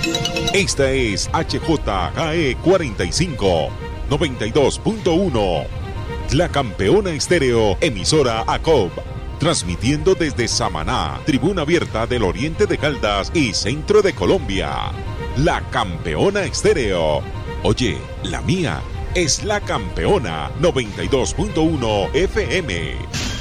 Esta es HJKE 45, 92.1. La Campeona Estéreo, emisora ACOB. Transmitiendo desde Samaná, tribuna abierta del oriente de Caldas y centro de Colombia. La Campeona Estéreo. Oye, la mía es La Campeona 92.1 FM.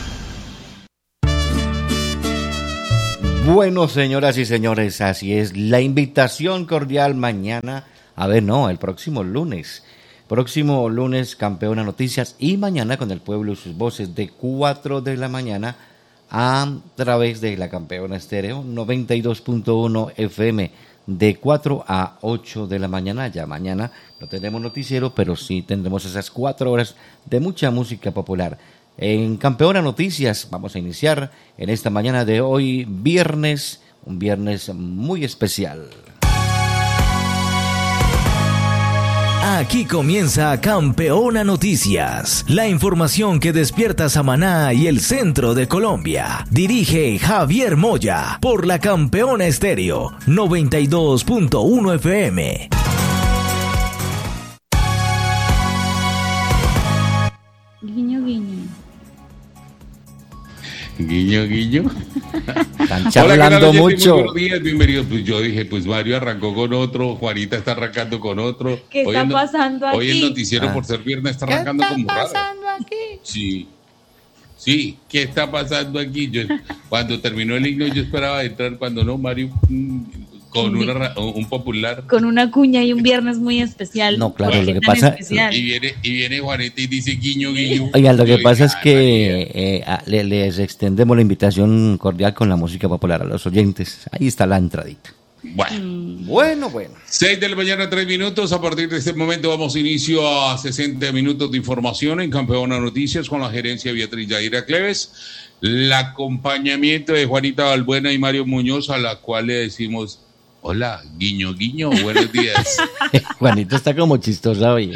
Bueno, señoras y señores, así es. La invitación cordial mañana, el próximo lunes. Próximo lunes, Campeona Noticias, y mañana con el pueblo y sus voces de 4 de la mañana a través de La Campeona Estéreo 92.1 FM de 4 a 8 de la mañana. Ya mañana no tenemos noticiero, pero sí tendremos esas 4 horas de mucha música popular. En Campeona Noticias vamos a iniciar en esta mañana de hoy, viernes, un viernes muy especial. Aquí comienza Campeona Noticias, la información que despierta Samaná y el centro de Colombia. Dirige Javier Moya por La Campeona Estéreo 92.1 FM. Guiño, guiño. Guiño, guiño. Están charlando mucho. Buenos días, bienvenidos. Pues yo dije, pues Mario arrancó con otro, Juanita está arrancando con otro. ¿Qué está pasando aquí? Hoy el noticiero por ser viernes está arrancando como raro. ¿Qué está pasando aquí? Sí, ¿qué está pasando aquí? Cuando terminó el himno yo esperaba entrar, cuando no, Mario, con un popular. Con una cuña y un viernes muy especial. No, claro, lo que pasa... Y viene Juanita y dice guiño, guiño. Oiga, lo que pasa es que les extendemos la invitación cordial con la música popular a los oyentes. Ahí está la entradita. Bueno. 6 de la mañana, 3 minutos. A partir de este momento vamos a inicio a 60 minutos de información en Campeona Noticias con la gerencia Beatriz Yaira Cleves. El acompañamiento de Juanita Balbuena y Mario Muñoz, a la cual le decimos... Hola, guiño, guiño, buenos días. Juanito está como chistosa hoy.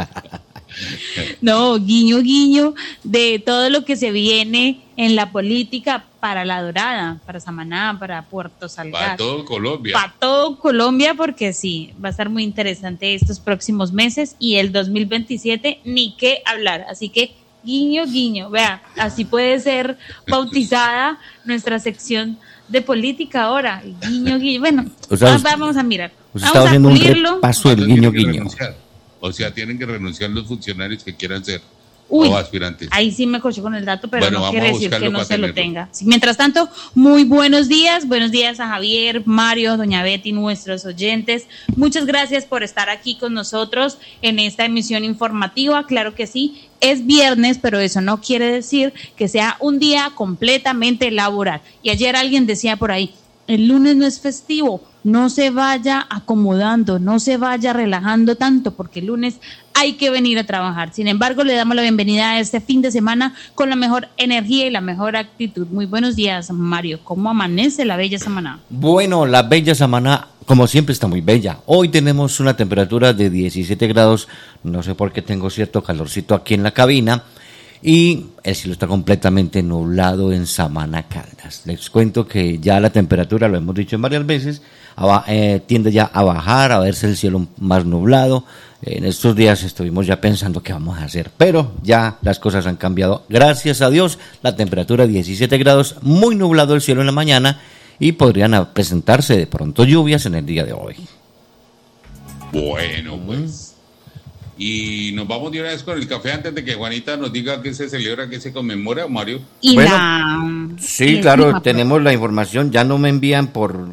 No, guiño, guiño, de todo lo que se viene en la política para La Dorada, para Samaná, para Puerto Salgar. Para todo Colombia. Para todo Colombia, porque sí, va a estar muy interesante estos próximos meses y el 2027 ni qué hablar. Así que, guiño, guiño, vea, así puede ser bautizada nuestra sección de política ahora, guiño, guiño. Bueno, vamos a mirar. Vamos a haciendo pulirlo. Un repaso del guiño, guiño. O sea, tienen que renunciar los funcionarios que quieran ser o aspirantes. Ahí sí me coché con el dato, pero no quiere decir que no se lo tenga. Mientras tanto, muy buenos días a Javier, Mario, doña Betty, nuestros oyentes. Muchas gracias por estar aquí con nosotros en esta emisión informativa. Claro que sí, es viernes, pero eso no quiere decir que sea un día completamente laboral. Y ayer alguien decía por ahí, el lunes no es festivo, no se vaya acomodando, no se vaya relajando tanto, porque el lunes hay que venir a trabajar. Sin embargo, le damos la bienvenida a este fin de semana con la mejor energía y la mejor actitud. Muy buenos días, Mario. ¿Cómo amanece la bella Samaná? Bueno, la bella Samaná, como siempre, está muy bella. Hoy tenemos una temperatura de 17 grados, no sé por qué tengo cierto calorcito aquí en la cabina, y el cielo está completamente nublado en Samaná, Caldas. Les cuento que ya la temperatura, lo hemos dicho en varias veces, tiende ya a bajar, a verse el cielo más nublado. En estos días estuvimos ya pensando qué vamos a hacer, pero ya las cosas han cambiado. Gracias a Dios, la temperatura 17 grados, muy nublado el cielo en la mañana, y podrían presentarse de pronto lluvias en el día de hoy. Bueno, pues... Y nos vamos de una vez con el café antes de que Juanita nos diga qué se celebra, qué se conmemora, Mario. Sí, claro, tenemos la información. Ya no me envían por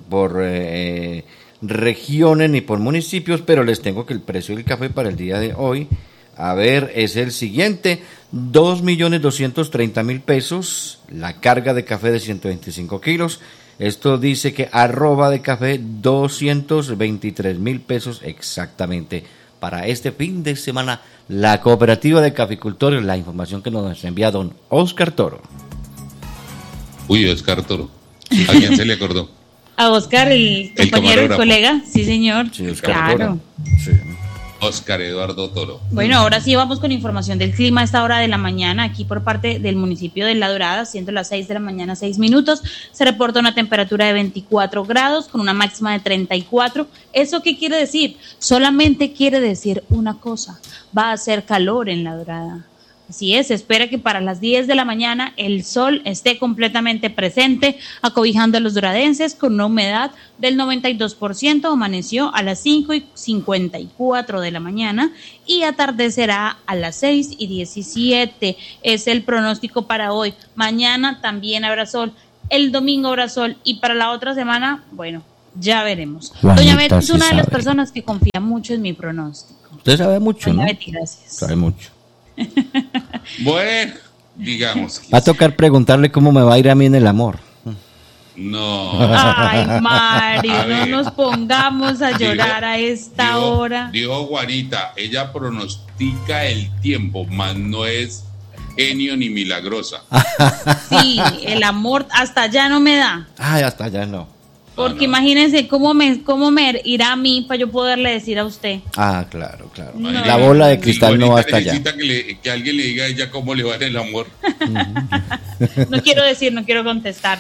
regiones ni por municipios, pero les tengo que el precio del café para el día de hoy, a ver, es el siguiente: 2.230.000 pesos, la carga de café de 125 kilos. Esto dice que arroba de café 223.000 pesos exactamente. Para este fin de semana, la cooperativa de caficultores, la información que nos envía don Oscar Toro. Uy, Oscar Toro. ¿A quién se le acordó? A Oscar, el compañero, el colega. Sí, señor. Sí, Oscar claro. Toro. Sí. Oscar Eduardo Toro. Bueno, ahora sí vamos con información del clima a esta hora de la mañana, aquí por parte del municipio de La Dorada, siendo las 6 de la mañana, 6 minutos, se reporta una temperatura de 24 grados con una máxima de 34. ¿Eso qué quiere decir? Solamente quiere decir una cosa, va a hacer calor en La Dorada. Así es, se espera que para las 10 de la mañana el sol esté completamente presente, acobijando a los doradenses con una humedad del 92%, amaneció a las 5:54 de la mañana y atardecerá a las 6:17. Es el pronóstico para hoy. Mañana también habrá sol, el domingo habrá sol y para la otra semana, bueno, ya veremos. Juanita, Doña Betty es sí una de las sabe. personas que confía mucho en mi pronóstico. Usted sabe mucho, Doña ¿no? Betty, gracias. Sabe mucho. Bueno, digamos. Va a tocar preguntarle cómo me va a ir a mí en el amor. No. Ay, Mario, no nos pongamos a llorar a esta hora. Dijo Juanita, ella pronostica el tiempo, mas no es genio ni milagrosa. Sí, el amor hasta allá no me da. Ay, hasta allá no. Porque imagínense cómo me irá a mí para yo poderle decir a usted. Ah, claro, claro. No. La bola de cristal no va hasta allá. Necesita que alguien le diga a ella cómo le va en el amor. No quiero decir, no quiero contestar.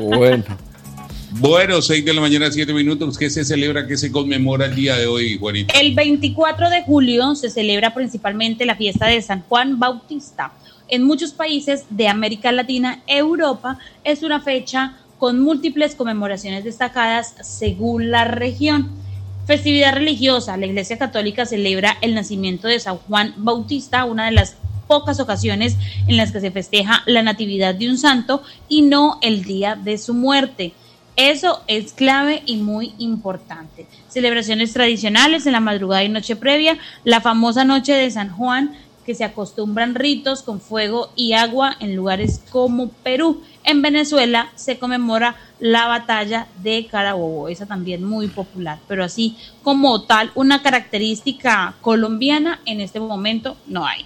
Bueno, 6 de la mañana, 7 minutos. ¿Qué se celebra, qué se conmemora el día de hoy, Juanita? El 24 de julio se celebra principalmente la fiesta de San Juan Bautista. En muchos países de América Latina, Europa, es una fecha con múltiples conmemoraciones destacadas según la región. Festividad religiosa, la Iglesia Católica celebra el nacimiento de San Juan Bautista, una de las pocas ocasiones en las que se festeja la natividad de un santo y no el día de su muerte. Eso es clave y muy importante. Celebraciones tradicionales en la madrugada y noche previa, la famosa noche de San Juan, que se acostumbran ritos con fuego y agua en lugares como Perú. En Venezuela se conmemora la batalla de Carabobo, esa también muy popular, pero así como tal, una característica colombiana en este momento no hay.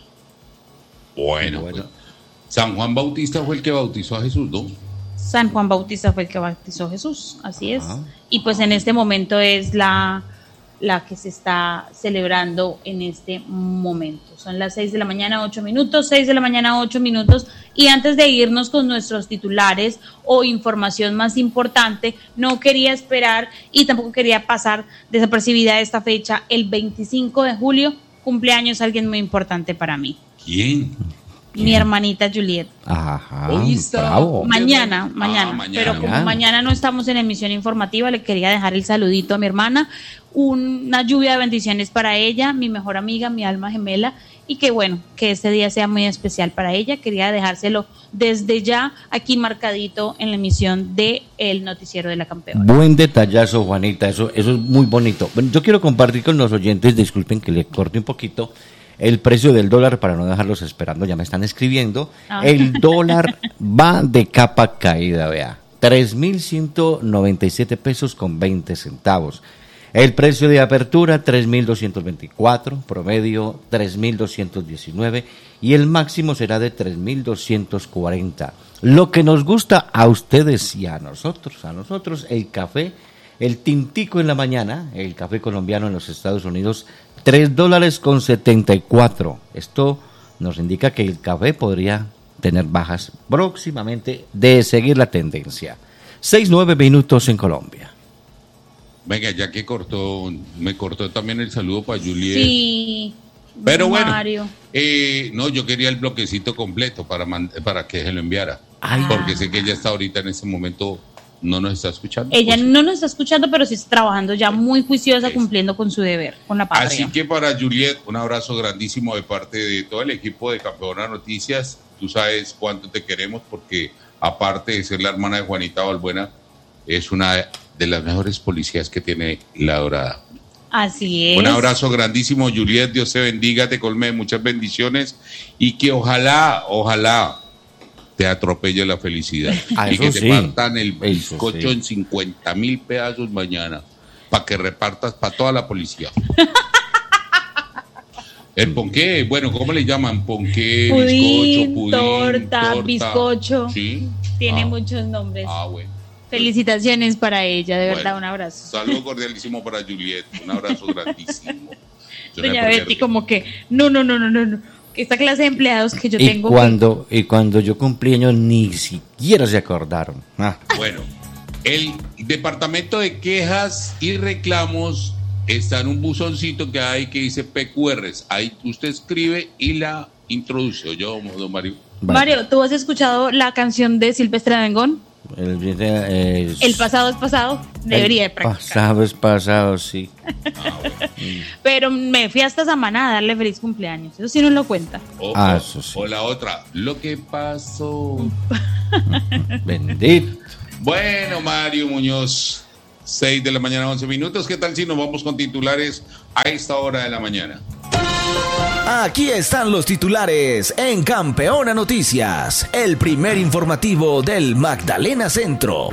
Bueno. Pues, San Juan Bautista fue el que bautizó a Jesús, ¿no? San Juan Bautista fue el que bautizó a Jesús, así es. Y pues en este momento es la que se está celebrando en este momento. Son las 6 de la mañana, 8 minutos, 6 de la mañana, 8 minutos. Y antes de irnos con nuestros titulares o información más importante, no quería esperar y tampoco quería pasar desapercibida esta fecha. El 25 de julio, cumpleaños alguien muy importante para mí. ¿Quién? Mi hermanita Juliet. Ajá, bravo. Mañana. Pero como mañana no estamos en emisión informativa, le quería dejar el saludito a mi hermana, una lluvia de bendiciones para ella, mi mejor amiga, mi alma gemela, y que bueno, que este día sea muy especial para ella. Quería dejárselo desde ya aquí marcadito en la emisión de El Noticiero de la Campeona. Buen detallazo, Juanita, eso es muy bonito. Bueno, yo quiero compartir con los oyentes, disculpen que le corte un poquito, el precio del dólar para no dejarlos esperando, ya me están escribiendo. El dólar va de capa caída, vea, 3.197 pesos con 20 centavos. El precio de apertura 3.224, promedio 3.219 y el máximo será de 3.240. Lo que nos gusta a ustedes y a nosotros el café, el tintico en la mañana, el café colombiano en los Estados Unidos, $3.74. Esto nos indica que el café podría tener bajas próximamente de seguir la tendencia. 6-9 minutos en Colombia. Venga, ya que me cortó también el saludo para Juliet. Sí. Pero bueno, Mario. No, yo quería el bloquecito completo para que se lo enviara. Porque sé que ella está ahorita en este momento, no nos está escuchando. Ella no nos está escuchando, pero sí está trabajando ya muy juiciosa, cumpliendo con su deber, con la patria. Así que para Juliet, un abrazo grandísimo de parte de todo el equipo de Campeona Noticias. Tú sabes cuánto te queremos porque aparte de ser la hermana de Juanita Balbuena, es una de las mejores policías que tiene La Dorada. Así es. Un abrazo grandísimo, Juliet. Dios te bendiga, te colme de muchas bendiciones y que ojalá te atropelle la felicidad. Y que te partan el bizcocho en 50,000 pedazos mañana para que repartas para toda la policía. El ponqué, bueno, ¿cómo le llaman? Ponqué, bizcocho, pudín, torta, bizcocho. Sí. Tiene muchos nombres. Bueno. Felicitaciones para ella, de verdad, un abrazo. Saludo cordialísimo para Juliet, un abrazo grandísimo. Doña Betty, como que, no. Esta clase de empleados que yo tengo. Y cuando yo cumplí años ni siquiera se acordaron. Bueno, el departamento de quejas y reclamos está en un buzoncito que hay que dice PQRs. Ahí usted escribe y la introduce. Yo, don Mario. Mario, ¿tú has escuchado la canción de Silvestre Dangond? El pasado es pasado, debería de practicar. Pasado es pasado, sí. Pero me fui hasta Samaná a darle feliz cumpleaños. Eso sí no lo cuenta. Eso sí. O la otra, lo que pasó. Bendito. Bueno, Mario Muñoz, 6 de la mañana, 11 minutos. ¿Qué tal si nos vamos con titulares a esta hora de la mañana? Aquí están los titulares en Campeona Noticias, el primer informativo del Magdalena Centro.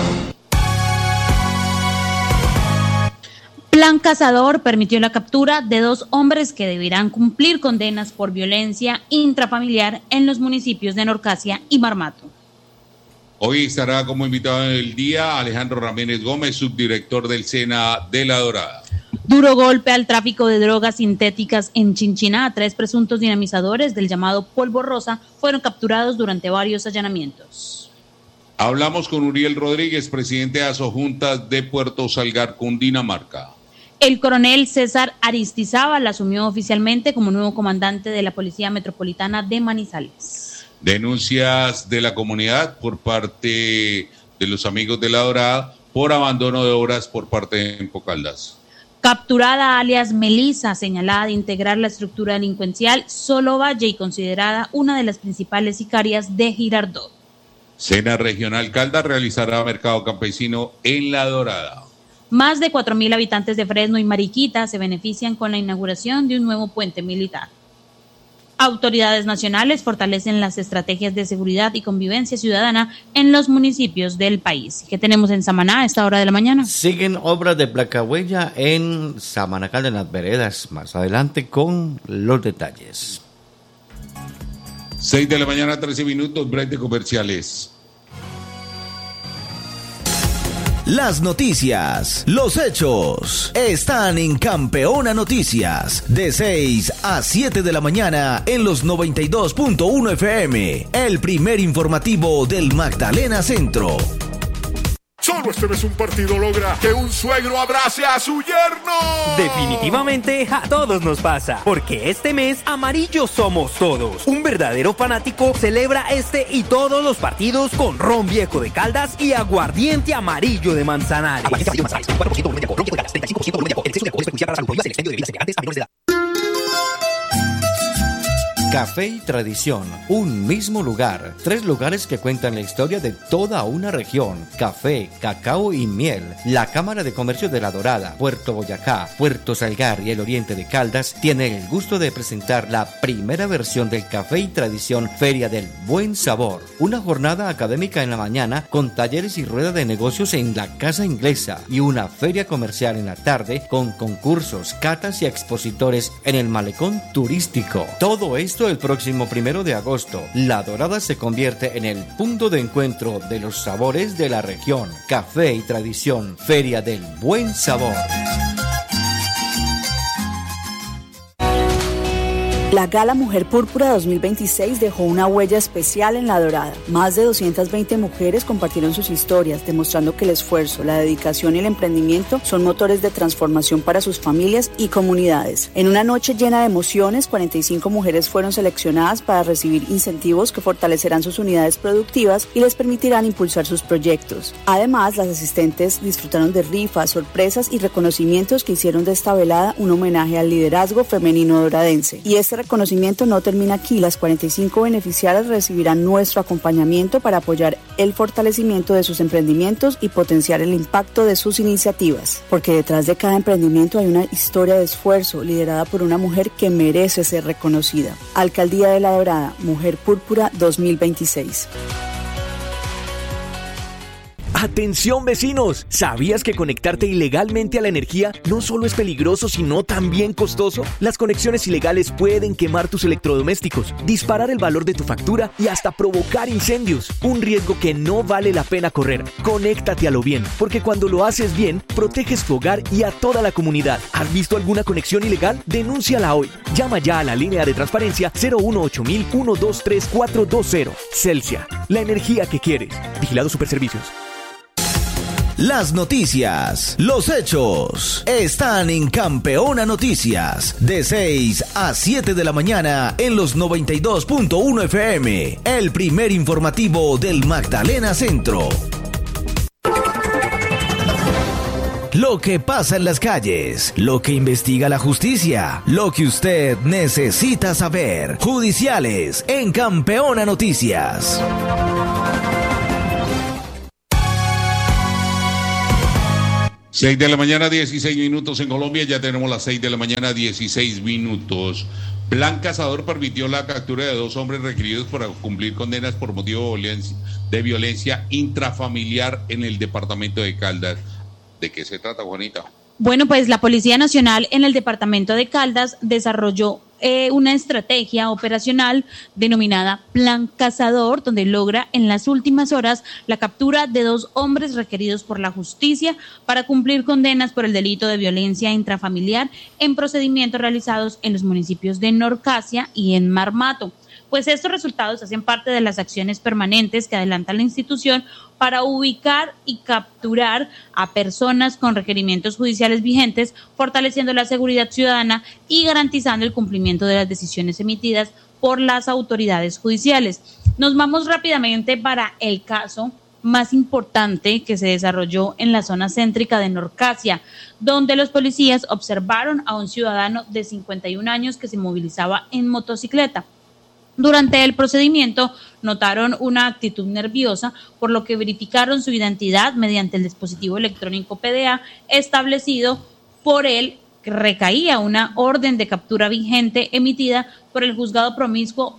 Plan Cazador permitió la captura de 2 hombres que deberán cumplir condenas por violencia intrafamiliar en los municipios de Norcasia y Marmato. Hoy estará como invitado en el día Alejandro Ramírez Gómez, subdirector del SENA de La Dorada. Duro golpe al tráfico de drogas sintéticas en Chinchiná. 3 presuntos dinamizadores del llamado polvo rosa fueron capturados durante varios allanamientos. Hablamos con Uriel Rodríguez, presidente de Asojuntas de Puerto Salgar, Cundinamarca. El coronel César Aristizábal asumió oficialmente como nuevo comandante de la Policía Metropolitana de Manizales. Denuncias de la comunidad por parte de los amigos de La Dorada por abandono de obras por parte de Empocaldas. Capturada alias Melissa, señalada de integrar la estructura delincuencial Solo Valle y considerada una de las principales sicarias de Girardot. Sena Regional Caldas realizará mercado campesino en La Dorada. Más de 4.000 habitantes de Fresno y Mariquita se benefician con la inauguración de un nuevo puente militar. Autoridades nacionales fortalecen las estrategias de seguridad y convivencia ciudadana en los municipios del país. ¿Qué tenemos en Samaná a esta hora de la mañana? Siguen obras de placahuella en Samanacal de las Veredas. Más adelante con los detalles. 6 de la mañana, 13 minutos, break de comerciales. Las noticias, los hechos, están en Campeona Noticias, de 6 a 7 de la mañana en los 92.1 FM, el primer informativo del Magdalena Centro. Solo este mes un partido logra que un suegro abrace a su yerno. Definitivamente a todos nos pasa, porque este mes amarillos somos todos. Un verdadero fanático celebra este y todos los partidos con ron viejo de Caldas y aguardiente amarillo de Manzanares. Aguardiente amarillo de Manzanares, 4% volumen de alcohol, ron viejo de Caldas, 35% volumen de alcohol. El exceso de alcohol es perjudicial para la salud. Prohíbas el expendio de bebidas embriagantes a menores de edad. Café y Tradición, un mismo lugar, 3 lugares que cuentan la historia de toda una región. Café, cacao y miel. La Cámara de Comercio de La Dorada, Puerto Boyacá, Puerto Salgar y el Oriente de Caldas tiene el gusto de presentar la primera versión del Café y Tradición Feria del Buen Sabor. Una jornada académica en la mañana con talleres y rueda de negocios en la Casa Inglesa y una feria comercial en la tarde con concursos, catas y expositores en el malecón turístico. Todo esto el próximo 1 de agosto. La Dorada se convierte en el punto de encuentro de los sabores de la región. Café y Tradición, Feria del Buen Sabor. La Gala Mujer Púrpura 2026 dejó una huella especial en La Dorada. Más de 220 mujeres compartieron sus historias, demostrando que el esfuerzo, la dedicación y el emprendimiento son motores de transformación para sus familias y comunidades. En una noche llena de emociones, 45 mujeres fueron seleccionadas para recibir incentivos que fortalecerán sus unidades productivas y les permitirán impulsar sus proyectos. Además, las asistentes disfrutaron de rifas, sorpresas y reconocimientos que hicieron de esta velada un homenaje al liderazgo femenino doradense. Y este reconocimiento no termina aquí. Las 45 beneficiarias recibirán nuestro acompañamiento para apoyar el fortalecimiento de sus emprendimientos y potenciar el impacto de sus iniciativas. Porque detrás de cada emprendimiento hay una historia de esfuerzo liderada por una mujer que merece ser reconocida. Alcaldía de La Dorada, Mujer Púrpura 2026. Atención vecinos, ¿sabías que conectarte ilegalmente a la energía no solo es peligroso, sino también costoso? Las conexiones ilegales pueden quemar tus electrodomésticos, disparar el valor de tu factura y hasta provocar incendios. Un riesgo que no vale la pena correr. Conéctate a lo bien, porque cuando lo haces bien, proteges tu hogar y a toda la comunidad. ¿Has visto alguna conexión ilegal? Denúnciala hoy. Llama ya a la línea de transparencia 018-123-420. Celsia, la energía que quieres. Vigilado Superservicios. Las noticias, los hechos, están en Campeona Noticias, de 6 a 7 de la mañana en los 92.1 FM, el primer informativo del Magdalena Centro. Lo que pasa en las calles, lo que investiga la justicia, lo que usted necesita saber. Judiciales en Campeona Noticias. 6 de la mañana, 16 minutos en Colombia. Ya tenemos las 6 de la mañana, 16 minutos. Plan Cazador permitió la captura de 2 hombres requeridos para cumplir condenas por motivo de violencia intrafamiliar en el departamento de Caldas. ¿De qué se trata, Juanita? Bueno, pues la Policía Nacional en el departamento de Caldas desarrolló una estrategia operacional denominada Plan Cazador, donde logra en las últimas horas la captura de 2 hombres requeridos por la justicia para cumplir condenas por el delito de violencia intrafamiliar en procedimientos realizados en los municipios de Norcasia y en Marmato. Pues estos resultados hacen parte de las acciones permanentes que adelanta la institución para ubicar y capturar a personas con requerimientos judiciales vigentes, fortaleciendo la seguridad ciudadana y garantizando el cumplimiento de las decisiones emitidas por las autoridades judiciales. Nos vamos rápidamente para el caso más importante que se desarrolló en la zona céntrica de Norcasia, donde los policías observaron a un ciudadano de 51 años que se movilizaba en motocicleta. Durante el procedimiento notaron una actitud nerviosa, por lo que verificaron su identidad mediante el dispositivo electrónico PDA establecido por él, que recaía una orden de captura vigente emitida por el Juzgado Promiscuo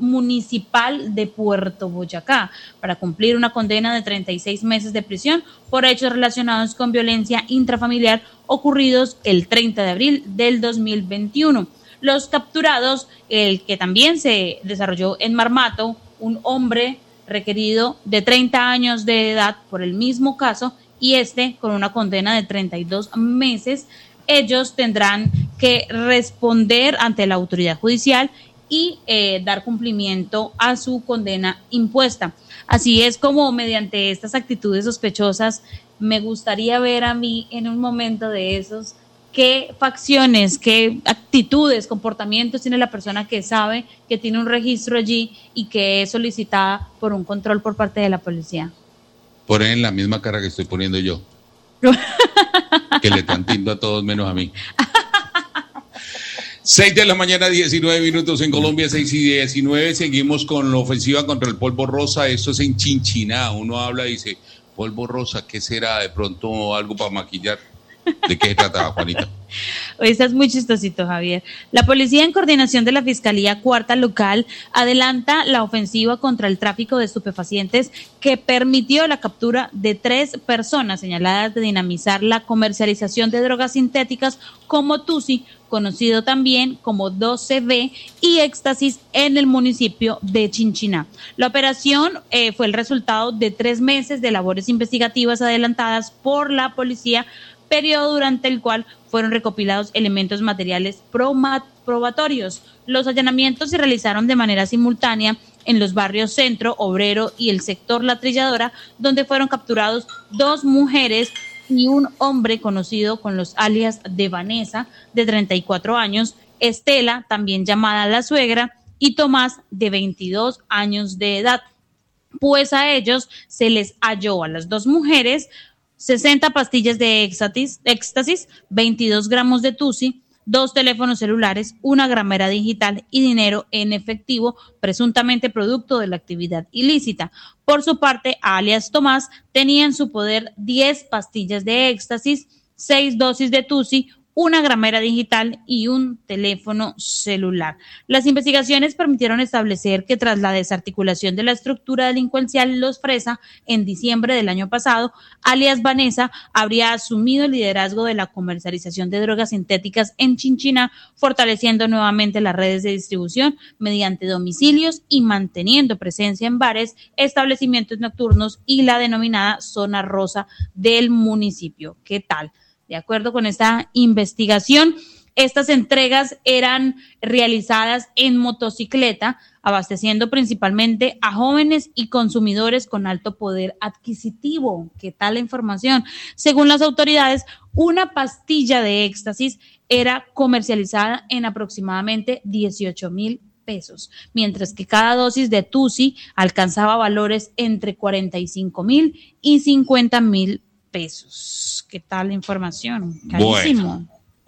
Municipal de Puerto Boyacá para cumplir una condena de 36 meses de prisión por hechos relacionados con violencia intrafamiliar ocurridos el 30 de abril del 2021. Los capturados, el que también se desarrolló en Marmato, un hombre requerido de 30 años de edad por el mismo caso y con una condena de 32 meses, ellos tendrán que responder ante la autoridad judicial y dar cumplimiento a su condena impuesta. Así es como mediante estas actitudes sospechosas me gustaría ver a mí en un momento de esos qué facciones, qué actitudes, comportamientos tiene la persona que sabe que tiene un registro allí y que es solicitada por un control por parte de la policía. Ponen la misma cara que estoy poniendo yo. Que le están tinto a todos menos a mí. 6 de la mañana, 19 minutos en Colombia, 6 y 19. Seguimos con la ofensiva contra el polvo rosa. Esto es en Chinchiná. Uno habla y dice, polvo rosa, ¿qué será? De pronto algo para maquillar. ¿De qué se trata, Juanita? Hoy estás muy chistosito, Javier. La policía, en coordinación de la Fiscalía Cuarta Local, adelanta la ofensiva contra el tráfico de estupefacientes que permitió la captura de 3 personas señaladas de dinamizar la comercialización de drogas sintéticas como Tusi, conocido también como 12B, y éxtasis en el municipio de Chinchiná. La operación fue el resultado de 3 meses de labores investigativas adelantadas por la policía, periodo durante el cual fueron recopilados elementos materiales probatorios. Los allanamientos se realizaron de manera simultánea en los barrios Centro, Obrero y el sector La Trilladora, donde fueron capturados 2 mujeres y un hombre conocido con los alias de Vanessa, de 34 años, Estela, también llamada La Suegra, y Tomás, de 22 años de edad. Pues a ellos se les halló, a las 2 mujeres, 60 pastillas de éxtasis, 22 gramos de Tusi, 2 teléfonos celulares, 1 gramera digital y dinero en efectivo, presuntamente producto de la actividad ilícita. Por su parte, alias Tomás tenía en su poder 10 pastillas de éxtasis, 6 dosis de Tusi, una gramera digital y un teléfono celular. Las investigaciones permitieron establecer que tras la desarticulación de la estructura delincuencial Los Fresa en diciembre del año pasado, alias Vanessa habría asumido el liderazgo de la comercialización de drogas sintéticas en Chinchiná, fortaleciendo nuevamente las redes de distribución mediante domicilios y manteniendo presencia en bares, establecimientos nocturnos y la denominada zona rosa del municipio. ¿Qué tal? De acuerdo con esta investigación, estas entregas eran realizadas en motocicleta, abasteciendo principalmente a jóvenes y consumidores con alto poder adquisitivo. ¿Qué tal la información? Según las autoridades, una pastilla de éxtasis era comercializada en aproximadamente 18,000 pesos, mientras que cada dosis de Tusi alcanzaba valores entre 45,000 y 50,000 pesos. ¿Qué tal la información? Carísimo. Bueno.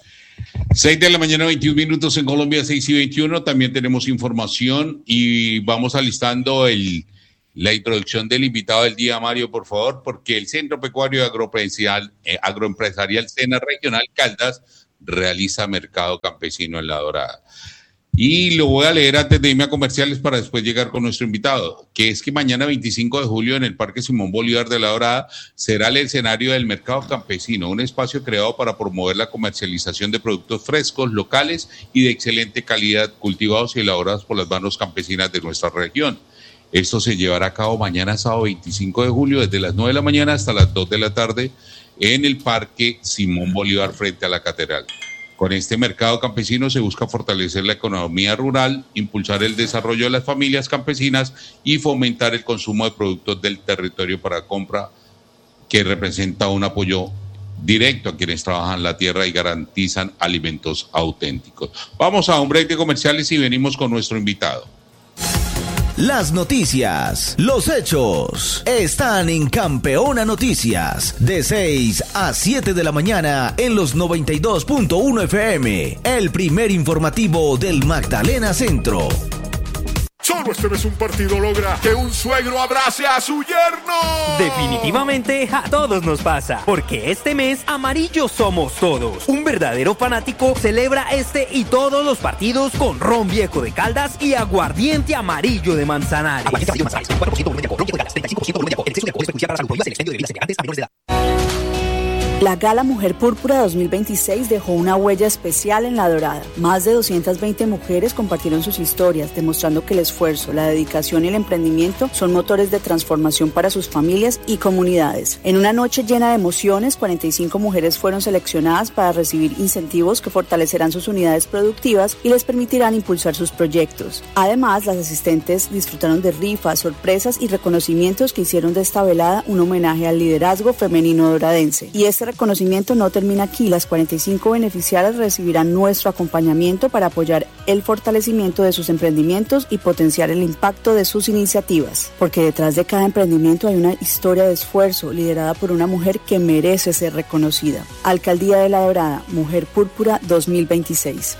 6 de la mañana, 21 minutos en Colombia, 6:21. También tenemos información y vamos alistando la introducción del invitado del día, Mario, por favor, porque el Centro Pecuario Agroempresarial Sena Regional Caldas realiza mercado campesino en La Dorada. Y lo voy a leer antes de irme a comerciales para después llegar con nuestro invitado, que es que mañana 25 de julio en el Parque Simón Bolívar de La Dorada será el escenario del Mercado Campesino, un espacio creado para promover la comercialización de productos frescos, locales y de excelente calidad, cultivados y elaborados por las manos campesinas de nuestra región. Esto se llevará a cabo mañana sábado 25 de julio desde las 9 de la mañana hasta las 2 de la tarde en el Parque Simón Bolívar frente a la Catedral. Con este mercado campesino se busca fortalecer la economía rural, impulsar el desarrollo de las familias campesinas y fomentar el consumo de productos del territorio para compra, que representa un apoyo directo a quienes trabajan la tierra y garantizan alimentos auténticos. Vamos a un break de comerciales y venimos con nuestro invitado. Las noticias, los hechos, están en Campeona Noticias, de 6 a 7 de la mañana en los 92.1 FM, el primer informativo del Magdalena Centro. Solo este mes un partido logra que un suegro abrace a su yerno. Definitivamente a todos nos pasa, porque este mes amarillos somos todos. Un verdadero fanático celebra este y todos los partidos con ron viejo de Caldas y aguardiente amarillo de Manzanares. Aguardiente amarillo de Manzanares, 4% volumen de alcohol, ron viejo de Caldas, 35% volumen de alcohol. El exceso de alcohol es perjudicial para la salud. Prohíbas el expendio de bebidas embriagantes a menores de edad. La Gala Mujer Púrpura 2026 dejó una huella especial en La Dorada. Más de 220 mujeres compartieron sus historias, demostrando que el esfuerzo, la dedicación y el emprendimiento son motores de transformación para sus familias y comunidades. En una noche llena de emociones, 45 mujeres fueron seleccionadas para recibir incentivos que fortalecerán sus unidades productivas y les permitirán impulsar sus proyectos. Además, las asistentes disfrutaron de rifas, sorpresas y reconocimientos que hicieron de esta velada un homenaje al liderazgo femenino doradense. Y este reconocimiento no termina aquí. Las 45 beneficiarias recibirán nuestro acompañamiento para apoyar el fortalecimiento de sus emprendimientos y potenciar el impacto de sus iniciativas. Porque detrás de cada emprendimiento hay una historia de esfuerzo liderada por una mujer que merece ser reconocida. Alcaldía de La Dorada, Mujer Púrpura 2026.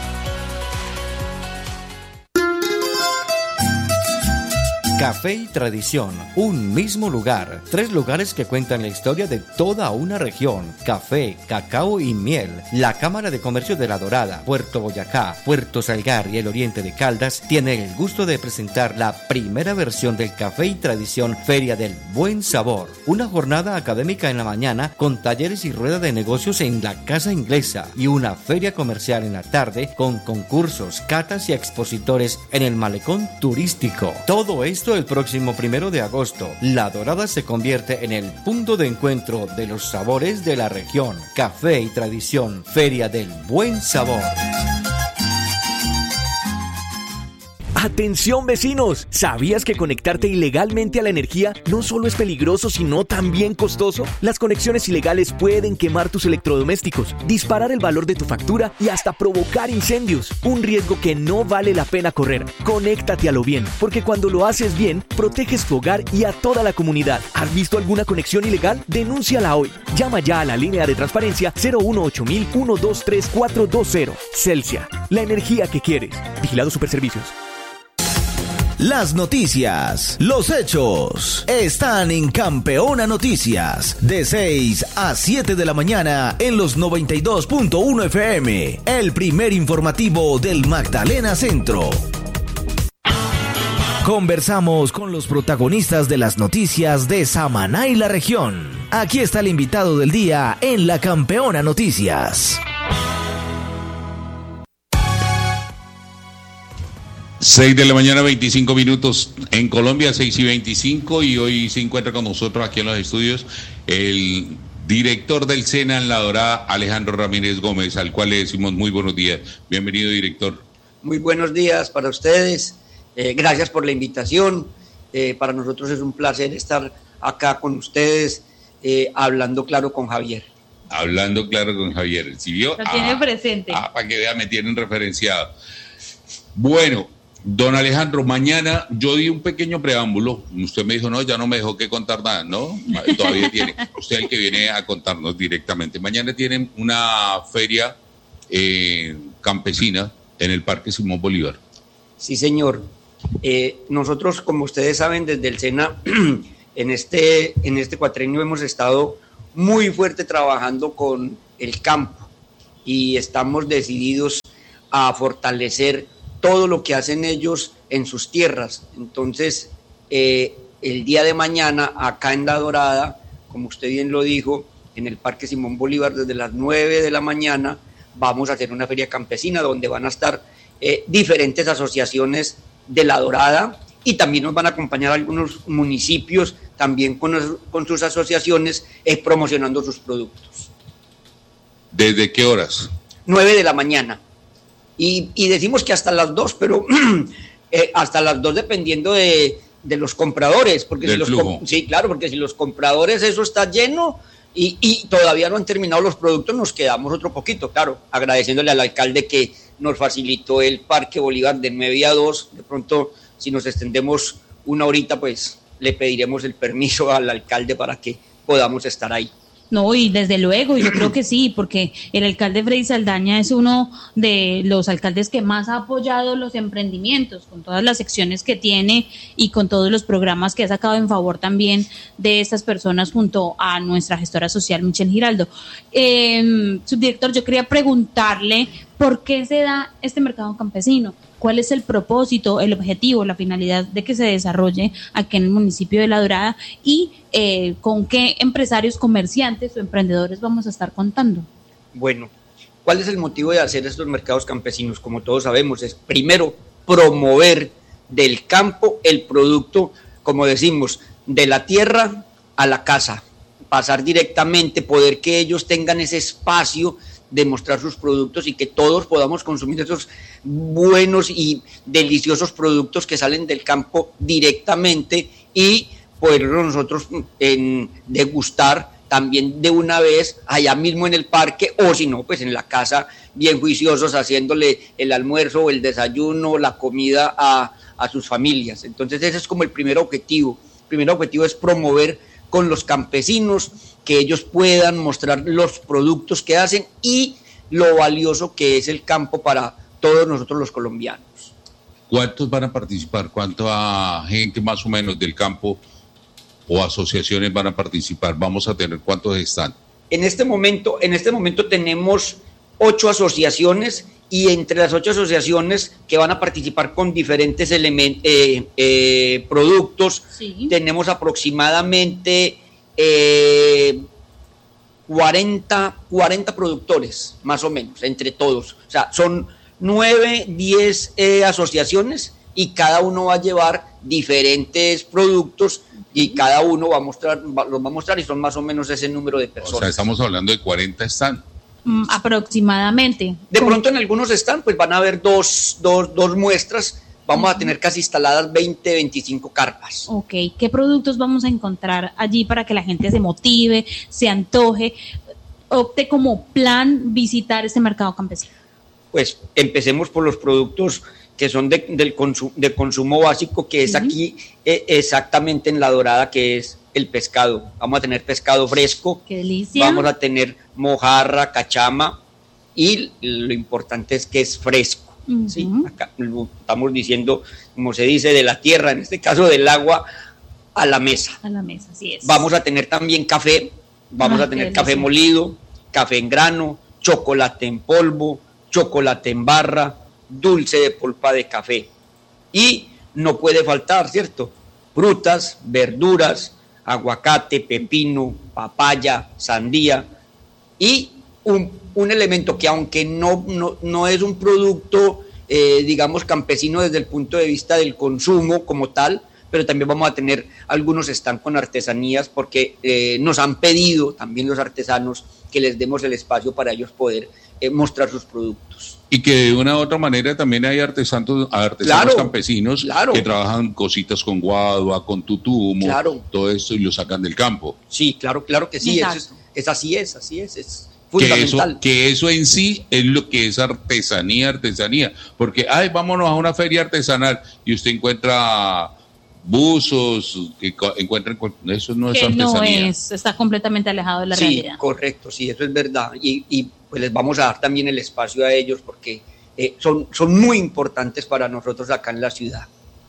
Café y tradición, un mismo lugar, 3 lugares que cuentan la historia de toda una región: café, cacao y miel. La Cámara de Comercio de La Dorada, Puerto Boyacá, Puerto Salgar y el Oriente de Caldas tiene el gusto de presentar la primera versión del Café y Tradición Feria del Buen Sabor, una jornada académica en la mañana con talleres y rueda de negocios en la Casa Inglesa y una feria comercial en la tarde con concursos, catas y expositores en el malecón turístico. Todo esto el próximo 1 de agosto. La Dorada se convierte en el punto de encuentro de los sabores de la región. Café y Tradición, Feria del Buen Sabor. Atención vecinos, ¿sabías que conectarte ilegalmente a la energía no solo es peligroso sino también costoso? Las conexiones ilegales pueden quemar tus electrodomésticos, disparar el valor de tu factura y hasta provocar incendios, un riesgo que no vale la pena correr. Conéctate a lo bien, porque cuando lo haces bien, proteges tu hogar y a toda la comunidad. ¿Has visto alguna conexión ilegal? Denúnciala hoy. Llama ya a la línea de transparencia 018 123 420. Celsia, la energía que quieres. Vigilado Superservicios. Las noticias, los hechos, están en Campeona Noticias, de 6 a 7 de la mañana en los 92.1 FM, el primer informativo del Magdalena Centro. Conversamos con los protagonistas de las noticias de Samaná y la región. Aquí está el invitado del día en la Campeona Noticias. 6 de la mañana, 25 minutos en Colombia, 6:25, y hoy se encuentra con nosotros aquí en los estudios el director del SENA en La Dorada, Alejandro Ramírez Gómez, al cual le decimos muy buenos días. Bienvenido, director. Muy buenos días para ustedes, gracias por la invitación. Para nosotros es un placer estar acá con ustedes, hablando claro con Javier. Hablando claro con Javier, ¿sí vio? Lo tiene presente. Para que vea, me tienen referenciado. Bueno, don Alejandro, mañana yo di un pequeño preámbulo. Usted me dijo, no, ya no me dejó que contar nada, ¿no? Todavía tiene. Usted es el que viene a contarnos directamente. Mañana tienen una feria campesina en el Parque Simón Bolívar. Sí, señor. Nosotros, como ustedes saben, desde el SENA, en este cuatrienio hemos estado muy fuerte trabajando con el campo y estamos decididos a fortalecer todo lo que hacen ellos en sus tierras. Entonces, el día de mañana, acá en La Dorada, como usted bien lo dijo, en el Parque Simón Bolívar, desde las 9 de la mañana, vamos a hacer una feria campesina donde van a estar diferentes asociaciones de La Dorada, y también nos van a acompañar algunos municipios también con sus asociaciones promocionando sus productos. ¿Desde qué horas? 9 de la mañana. Y decimos que hasta las 2, pero hasta las 2 dependiendo de los compradores. Porque del flujo. Sí, claro, porque si los compradores eso está lleno y todavía no han terminado los productos, nos quedamos otro poquito, claro, agradeciéndole al alcalde que nos facilitó el Parque Bolívar de 9 a 2. De pronto, si nos extendemos una horita, pues le pediremos el permiso al alcalde para que podamos estar ahí. No, y desde luego, yo creo que sí, porque el alcalde Freddy Saldaña es uno de los alcaldes que más ha apoyado los emprendimientos, con todas las secciones que tiene y con todos los programas que ha sacado en favor también de estas personas, junto a nuestra gestora social, Michelle Giraldo. Subdirector, yo quería preguntarle por qué se da este mercado campesino. ¿Cuál es el propósito, el objetivo, la finalidad de que se desarrolle aquí en el municipio de La Dorada y con qué empresarios, comerciantes o emprendedores vamos a estar contando? Bueno, ¿cuál es el motivo de hacer estos mercados campesinos? Como todos sabemos, es primero promover del campo el producto, como decimos, de la tierra a la casa, pasar directamente, poder que ellos tengan ese espacio de mostrar sus productos y que todos podamos consumir esos buenos y deliciosos productos que salen del campo directamente y poder nosotros degustar también de una vez allá mismo en el parque, o si no, pues en la casa, bien juiciosos, haciéndole el almuerzo, el desayuno, la comida a sus familias. Entonces ese es como el primer objetivo. El primer objetivo es promover con los campesinos, que ellos puedan mostrar los productos que hacen y lo valioso que es el campo para todos nosotros los colombianos. ¿Cuántos van a participar? ¿Cuánta gente más o menos del campo o asociaciones van a participar? ¿Vamos a tener cuántos están? En este momento tenemos 8 asociaciones, y entre las 8 asociaciones que van a participar con diferentes productos, sí, tenemos aproximadamente 40 productores, más o menos, entre todos. O sea, son 9, 10 asociaciones, y cada uno va a llevar diferentes productos y cada uno los va a mostrar, y son más o menos ese número de personas. O sea, estamos hablando de 40 stands. Aproximadamente. De pronto en algunos stands pues van a haber dos muestras. Vamos a tener casi instaladas 20, 25 carpas. Ok, ¿qué productos vamos a encontrar allí para que la gente se motive, se antoje, opte como plan visitar este mercado campesino? Pues empecemos por los productos que son de consumo básico, que es aquí exactamente en La Dorada, que es el pescado. Vamos a tener pescado fresco. ¡Qué delicia! Vamos a tener mojarra, cachama, y lo importante es que es fresco. ¿sí? Acá estamos diciendo, como se dice, de la tierra, en este caso del agua, a la mesa. A la mesa, así es. Vamos a tener también café, vamos a tener café molido, café en grano, chocolate en polvo, chocolate en barra, dulce de polpa de café. Y no puede faltar, ¿cierto? Frutas, verduras, aguacate, pepino, papaya, sandía y un elemento que aunque no es un producto, digamos, campesino desde el punto de vista del consumo como tal, pero también vamos a tener algunos stands con artesanías porque nos han pedido también los artesanos que les demos el espacio para ellos poder mostrar sus productos. Y que de una u otra manera también hay artesanos claro, campesinos claro, que trabajan cositas con guadua, con tutumo, claro, todo esto y lo sacan del campo. Sí, claro que sí, es así es fundamental. Que eso en sí es lo que es artesanía, porque vámonos a una feria artesanal y usted encuentra buzos, que encuentran, eso no es artesanía. Está completamente alejado de la realidad. Sí, correcto, sí, eso es verdad, y pues les vamos a dar también el espacio a ellos porque son muy importantes para nosotros acá en la ciudad.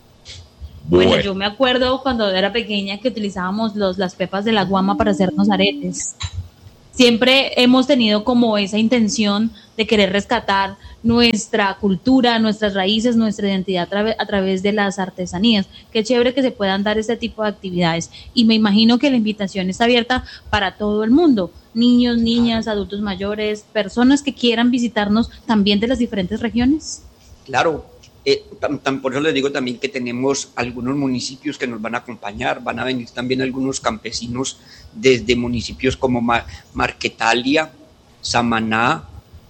Bueno, yo me acuerdo cuando era pequeña que utilizábamos las pepas de la guama para hacernos aretes. Siempre hemos tenido como esa intención de querer rescatar nuestra cultura, nuestras raíces, nuestra identidad a través de las artesanías. Qué chévere que se puedan dar este tipo de actividades. Y me imagino que la invitación está abierta para todo el mundo. Niños, niñas, adultos mayores, personas que quieran visitarnos también de las diferentes regiones. Claro, por eso les digo también que tenemos algunos municipios que nos van a acompañar, van a venir también algunos campesinos desde municipios como Marquetalia, Samaná,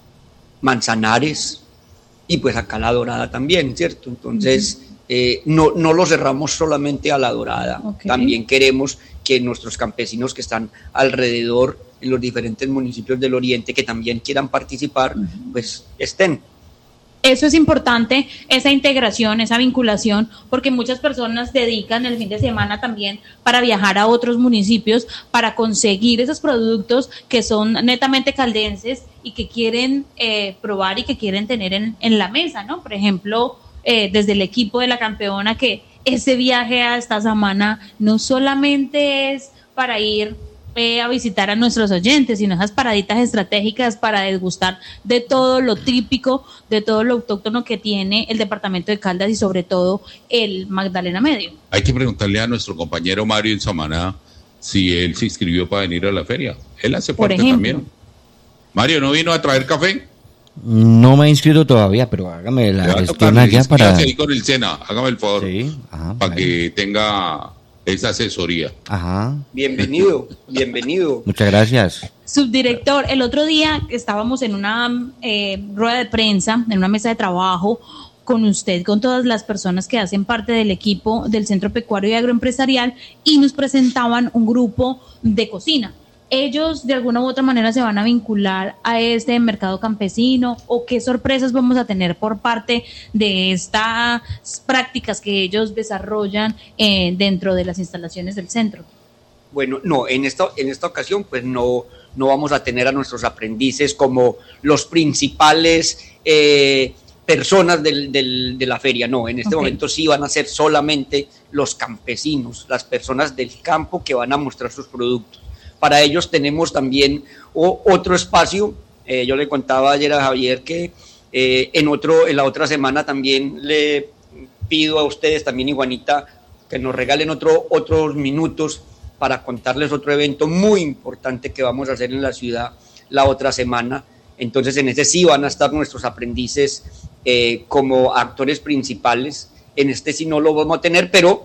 Manzanares y pues acá La Dorada también, ¿cierto? Entonces no lo cerramos solamente a La Dorada, también queremos que nuestros campesinos que están alrededor en los diferentes municipios del oriente que también quieran participar, pues estén. Eso es importante, esa integración, esa vinculación, porque muchas personas dedican el fin de semana también para viajar a otros municipios para conseguir esos productos que son netamente caldenses y que quieren probar y que quieren tener en la mesa, ¿no? Por ejemplo, desde el equipo de la campeona, que ese viaje a esta semana no solamente es para ir a visitar a nuestros oyentes, sino esas paraditas estratégicas para degustar de todo lo típico, de todo lo autóctono que tiene el departamento de Caldas y sobre todo el Magdalena Medio. Hay que preguntarle a nuestro compañero Mario en Samaná si él se inscribió para venir a la feria. Él hace parte también. Mario, ¿no vino a traer café? No me he inscrito todavía, pero hágame la gestión allá para... ahí con el SENA, hágame el favor, sí, para que tenga esa asesoría. Ajá. Bienvenido. Muchas gracias. Subdirector, el otro día estábamos en una rueda de prensa, en una mesa de trabajo con usted, con todas las personas que hacen parte del equipo del Centro Pecuario y Agroempresarial, y nos presentaban un grupo de cocina. ¿Ellos de alguna u otra manera se van a vincular a este mercado campesino o qué sorpresas vamos a tener por parte de estas prácticas que ellos desarrollan dentro de las instalaciones del centro? Bueno, no, en esta ocasión pues no vamos a tener a nuestros aprendices como los principales personas de la feria, no, en este momento sí van a ser solamente los campesinos, las personas del campo que van a mostrar sus productos. Para ellos tenemos también otro espacio. Yo le contaba ayer a Javier que en la otra semana también le pido a ustedes también y Juanita que nos regalen otros minutos para contarles otro evento muy importante que vamos a hacer en la ciudad la otra semana. Entonces en ese sí van a estar nuestros aprendices como actores principales. En este sí no lo vamos a tener, pero...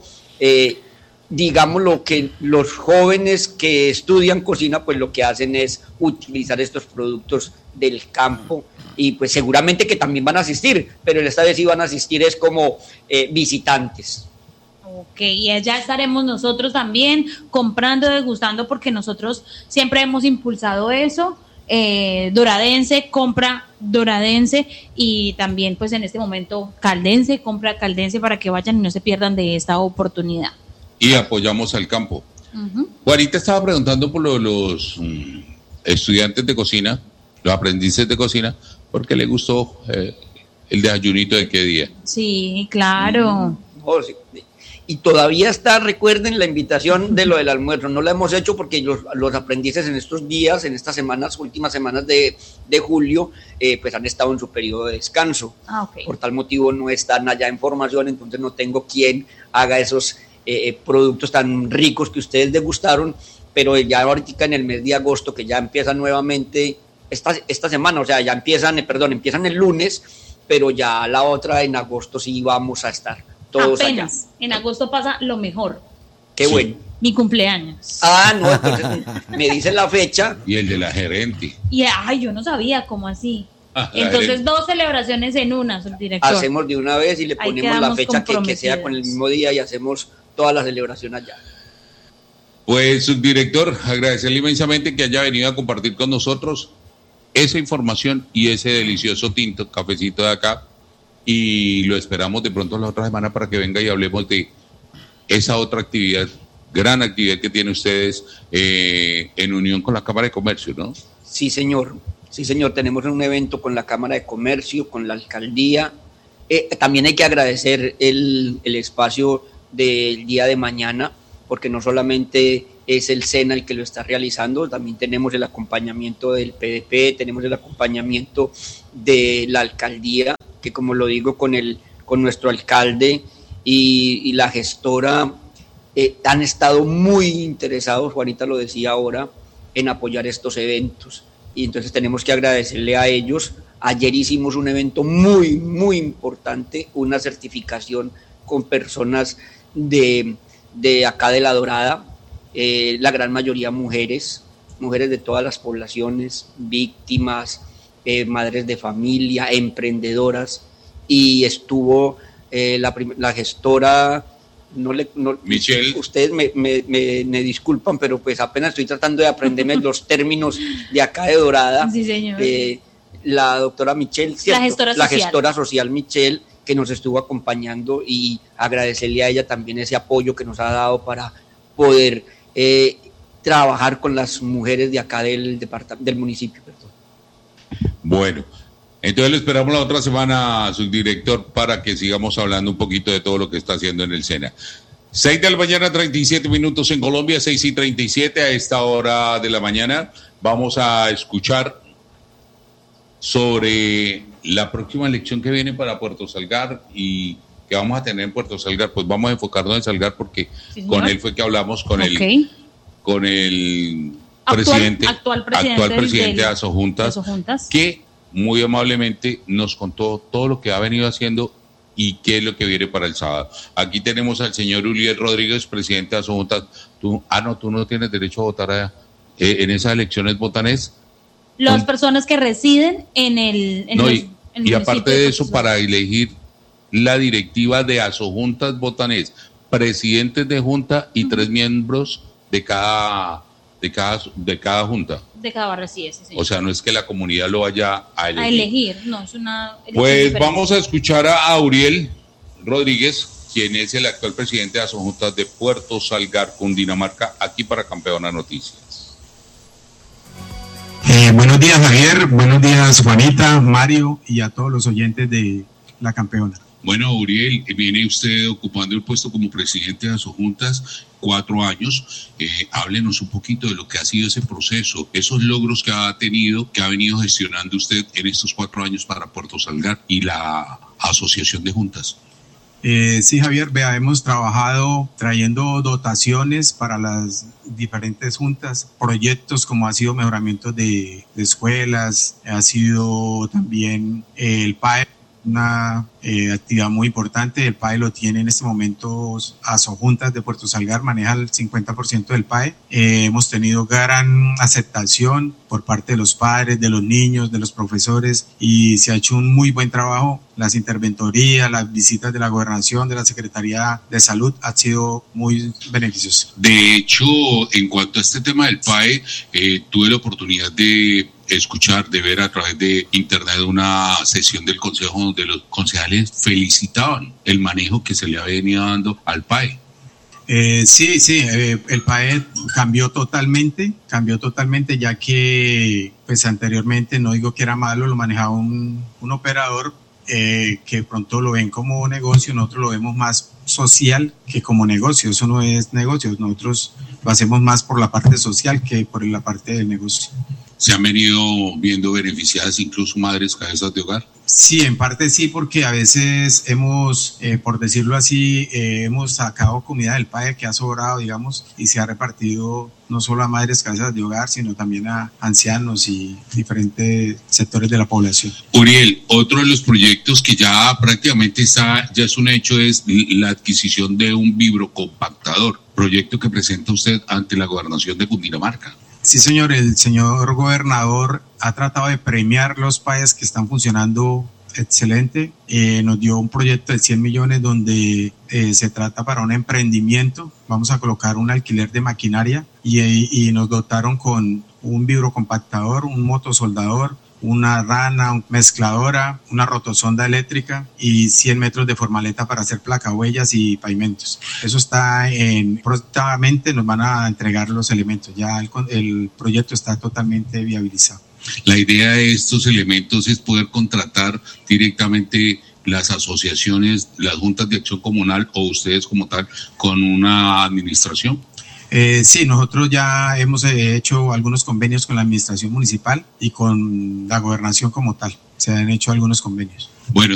digamos lo que los jóvenes que estudian cocina pues lo que hacen es utilizar estos productos del campo y pues seguramente que también van a asistir, pero esta vez sí van a asistir es como visitantes. Ok, y allá estaremos nosotros también comprando, degustando, porque nosotros siempre hemos impulsado eso. Doradense, compra doradense, y también pues en este momento caldense, compra caldense, para que vayan y no se pierdan de esta oportunidad. Y apoyamos al campo. Juanita estaba preguntando por los estudiantes de cocina, los aprendices de cocina, porque le gustó ¿El desayunito de qué día? Sí, claro. Oh, sí. Y todavía está, recuerden, la invitación de lo del almuerzo. No la hemos hecho porque los aprendices en estos días, en estas semanas, últimas semanas de julio, pues han estado en su periodo de descanso. Okay. Por tal motivo no están allá en formación, entonces no tengo quien haga esos productos tan ricos que ustedes degustaron, pero ya ahorita en el mes de agosto, que ya empieza nuevamente esta semana, o sea, ya empiezan el lunes, pero ya la otra en agosto sí vamos a estar todos apenas allá. En agosto pasa lo mejor. Qué sí. Bueno. Mi cumpleaños. No, entonces me dice la fecha. Y el de la gerente. Y yo no sabía cómo así. Entonces 2 celebraciones en una, subdirector. Hacemos de una vez y le ponemos la fecha que sea con el mismo día y hacemos toda la celebración allá. Pues, subdirector, agradecerle inmensamente que haya venido a compartir con nosotros esa información y ese delicioso tinto, cafecito de acá. Y lo esperamos de pronto la otra semana para que venga y hablemos de esa otra actividad, gran actividad que tienen ustedes en unión con la Cámara de Comercio, ¿no? Sí, señor. Sí, señor. Tenemos un evento con la Cámara de Comercio, con la Alcaldía. También hay que agradecer el espacio del día de mañana, porque no solamente es el SENA el que lo está realizando, también tenemos el acompañamiento del PDP, tenemos el acompañamiento de la Alcaldía, que como lo digo con nuestro alcalde y la gestora, han estado muy interesados, Juanita lo decía ahora, en apoyar estos eventos. Y entonces tenemos que agradecerle a ellos. Ayer hicimos un evento muy, muy importante, una certificación con personas de acá de La Dorada, la gran mayoría mujeres de todas las poblaciones, víctimas, madres de familia, emprendedoras, y estuvo la gestora, Michelle. Ustedes me disculpan, pero pues apenas estoy tratando de aprenderme los términos de acá de Dorada. Sí, señor. La doctora Michelle, ¿cierto? La gestora social Michelle, que nos estuvo acompañando, y agradecerle a ella también ese apoyo que nos ha dado para poder trabajar con las mujeres de acá del municipio. Perdón. Bueno, entonces lo esperamos la otra semana, subdirector, para que sigamos hablando un poquito de todo lo que está haciendo en el SENA. 6 de la mañana, 37 minutos en Colombia, 6:37 a esta hora de la mañana. Vamos a escuchar sobre la próxima elección que viene para Puerto Salgar y que vamos a tener en Puerto Salgar. Pues vamos a enfocarnos en Salgar porque sí, con él fue que hablamos con el actual presidente de Asojuntas, que muy amablemente nos contó todo lo que ha venido haciendo y qué es lo que viene para el sábado. Aquí tenemos al señor Uriel Rodríguez, presidente de Asojuntas. Tú no tienes derecho a votar allá. En esas elecciones votan las personas que residen en el y aparte de eso, para elegir la directiva de Asojuntas votan presidentes de junta y 3 miembros de cada junta. De cada barrio, sí. O sea, no es que la comunidad lo vaya a elegir. A elegir, no, es una... Pues diferente. Vamos a escuchar a Uriel Rodríguez, quien es el actual presidente de Asojuntas de Puerto Salgar, Cundinamarca, aquí para Campeona Noticias. Buenos días, Javier. Buenos días, Juanita, Mario y a todos los oyentes de La Campeona. Bueno, Uriel, viene usted ocupando el puesto como presidente de Asojuntas 4 años. Háblenos un poquito de lo que ha sido ese proceso, esos logros que ha tenido, que ha venido gestionando usted en estos 4 años para Puerto Salgar y la Asociación de Juntas. Sí, Javier, hemos trabajado trayendo dotaciones para las diferentes juntas, proyectos como ha sido mejoramiento de escuelas, ha sido también el PAE, una actividad muy importante. El PAE lo tiene en este momento Asojuntas de Puerto Salgar, maneja el 50% del PAE. Hemos tenido gran aceptación por parte de los padres, de los niños, de los profesores, y se ha hecho un muy buen trabajo. Las interventorías, las visitas de la gobernación, de la Secretaría de Salud, han sido muy beneficiosas. De hecho, en cuanto a este tema del PAE, tuve la oportunidad de escuchar, de ver a través de internet una sesión del consejo donde los concejales felicitaban el manejo que se le había venido dando al PAE. Sí, el PAE cambió totalmente, ya que pues anteriormente, no digo que era malo, lo manejaba un operador que pronto lo ven como negocio, nosotros lo vemos más social que como negocio. Eso no es negocio, nosotros lo hacemos más por la parte social que por la parte del negocio. ¿Se han venido viendo beneficiadas incluso madres cabezas de hogar? Sí, en parte sí, porque a veces hemos, por decirlo así, hemos sacado comida del PAE que ha sobrado, digamos, y se ha repartido no solo a madres cabezas de hogar, sino también a ancianos y diferentes sectores de la población. Uriel, otro de los proyectos que ya prácticamente ya es un hecho, es la adquisición de un vibrocompactador, proyecto que presenta usted ante la gobernación de Cundinamarca. Sí, señor, el señor gobernador ha tratado de premiar los PAEs que están funcionando excelente. Nos dio un proyecto de 100 millones donde se trata para un emprendimiento. Vamos a colocar un alquiler de maquinaria y nos dotaron con un vibrocompactador, un motosoldador, una rana, una mezcladora, una rotosonda eléctrica y 100 metros de formaleta para hacer placahuellas y pavimentos. Eso está próximamente nos van a entregar los elementos. Ya el proyecto está totalmente viabilizado. La idea de estos elementos es poder contratar directamente las asociaciones, las juntas de acción comunal o ustedes como tal con una administración. Sí, nosotros ya hemos hecho algunos convenios con la administración municipal y con la gobernación como tal. Se han hecho algunos convenios. Bueno,